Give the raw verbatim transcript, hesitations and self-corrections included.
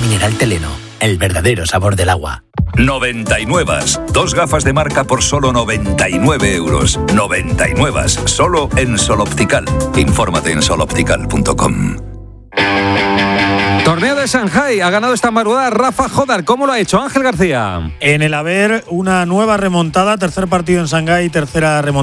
mineral Teleno, el verdadero sabor del agua. noventa y nueve. Dos gafas de marca por solo noventa y nueve euros. noventa y nueve. Solo en Sol Optical. Infórmate en sol optical punto com. Torneo de Shanghái, ha ganado esta madrugada Rafa Jodar. ¿Cómo lo ha hecho Ángel García? En el haber una nueva remontada, tercer partido en Shanghái, tercera remontada.